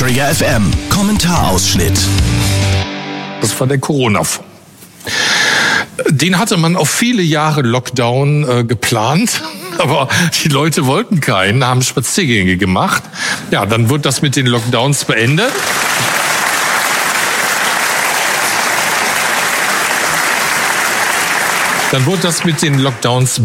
Trigger FM. Kommentarausschnitt. Das war der Corona-Fonds. Den hatte man auf viele Jahre Lockdown geplant, aber die Leute wollten keinen, haben Spaziergänge gemacht. Ja, dann wird das mit den Lockdowns beendet.